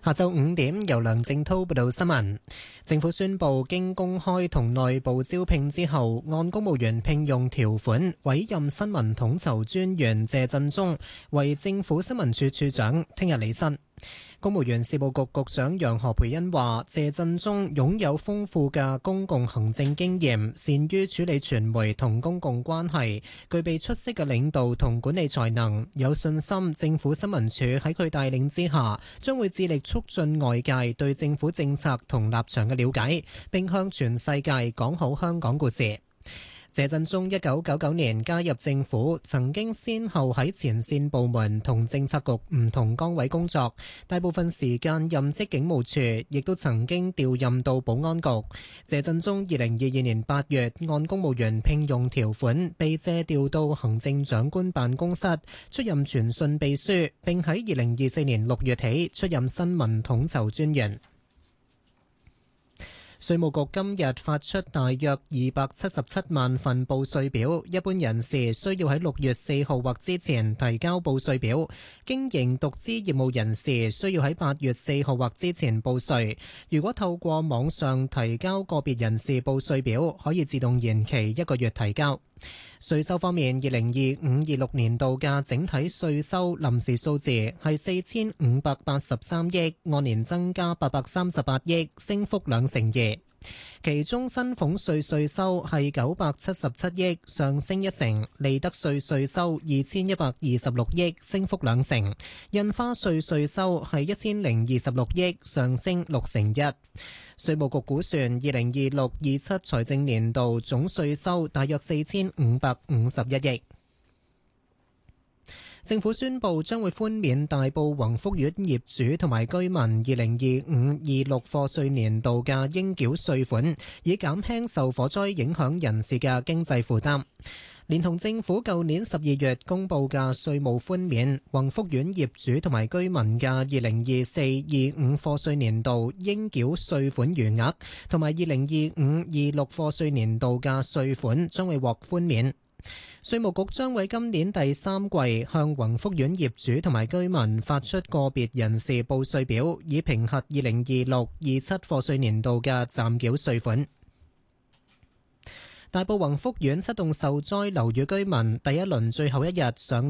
下晝5點，由梁正滔報道新聞。政府宣布，經公開同內部招聘之後，按公務員聘用條款委任新聞統籌專員謝振中為政府新聞處處長，聽日履新。公務員事務局局長楊何蓓茵話：謝振中擁有豐富嘅公共行政經驗，善於處理傳媒同公共關係，具備出色嘅領導同管理才能，有信心政府新聞處喺佢帶領之下，將會致力促進外界對政府政策同立場嘅了解，並向全世界講好香港故事。謝振中1999年加入政府，曾經先後喺前線部門同政策局唔同崗位工作，大部分時間任職警務處，亦都曾經調任到保安局。謝振中2022年8月按公務員聘用條款被借調到行政長官辦公室，出任傳訊秘書，並喺2024年6月起出任新聞統籌專員。稅務局今日發出大約277萬份報稅表，一般人士需要喺6月4號或之前提交報稅表，經營獨資業務人士需要喺8月4號或之前報稅。如果透過網上提交個別人士報稅表，可以自動延期1個月提交。稅收方面，2025-26年度嘅整體稅收臨時數字係4583億，按年增加838億，升幅2%。其中薪俸稅稅收係977億，上升1成；利得稅稅收2126億，升幅2成；印花稅稅收係1026億，上升1%。稅務局估算2026-27財政年度總稅收大約4551億。政府宣布將會寬免大埔宏福苑業主同埋居民2025-26課稅年度嘅應繳稅款，以減輕受火災影響人士嘅經濟負擔。連同政府舊年12月公布嘅稅務寬免，宏福苑業主同埋居民嘅2024-25課稅年度應繳稅款餘額，同埋2025-26課稅年度嘅稅款將會獲寬免。稅務局將喺今年第3季向宏福苑業主同埋居民發出個別人士報稅表，以評核2026-27課稅年度嘅暫繳稅款。大埔宏福苑7棟受災樓宇居民第一輪最後一日上